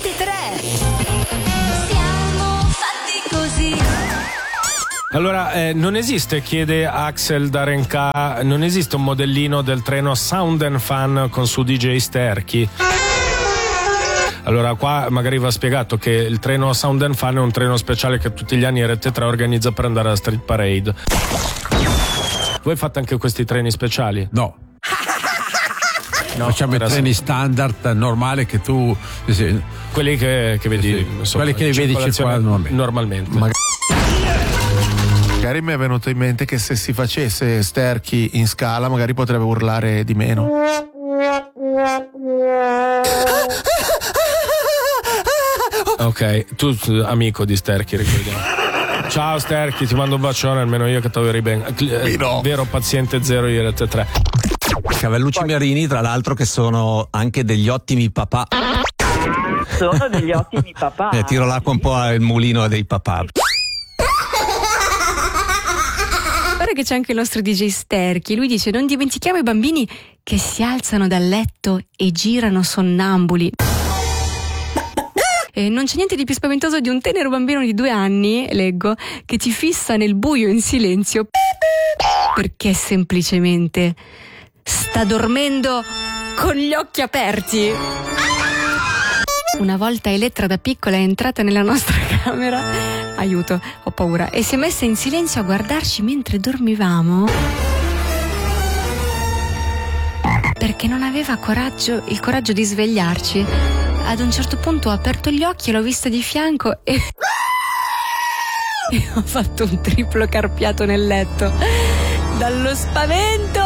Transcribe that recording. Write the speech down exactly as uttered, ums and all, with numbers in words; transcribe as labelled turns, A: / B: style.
A: rete tre. Siamo fatti così.
B: Allora, eh, non esiste, chiede Axel da Renca, non esiste un modellino del treno Sound and Fun con su D J Sterchi? Allora, qua magari va spiegato che il treno Sound and Fun è un treno speciale che tutti gli anni rete tre organizza per andare alla Street Parade. Voi fate anche questi treni speciali?
C: No. No, facciamo i treni standard normali che tu sì,
B: quelli che, che vedi
C: sì,
B: insomma,
C: quelli che vedi circolare normalmente.
B: normalmente.
C: Mag-
D: Magari mi è venuto in mente che se si facesse Sterchi in scala magari potrebbe urlare di meno.
B: Ok, tu amico di Sterchi, ricordiamo. Ciao Sterchi, ti mando un bacione, almeno io che ti avevo ben.
D: no.
B: Vero paziente zero di rete tre.
E: Cavellucci Marini, tra l'altro, che sono anche degli ottimi papà.
F: Sono degli ottimi papà.
E: Eh, tiro l'acqua un po' al mulino dei papà.
G: Guarda che c'è anche il nostro D J Sterchi. Lui dice: non dimentichiamo i bambini che si alzano dal letto e girano sonnambuli. E non c'è niente di più spaventoso di un tenero bambino di due anni, leggo, che ti fissa nel buio in silenzio perché semplicemente sta dormendo con gli occhi aperti. Una volta Elettra da piccola è entrata nella nostra camera, aiuto, ho paura, e si è messa in silenzio a guardarci mentre dormivamo perché non aveva coraggio, il coraggio di svegliarci. Ad un certo punto ho aperto gli occhi e l'ho vista di fianco e, e ho fatto un triplo carpiato nel letto dallo spavento.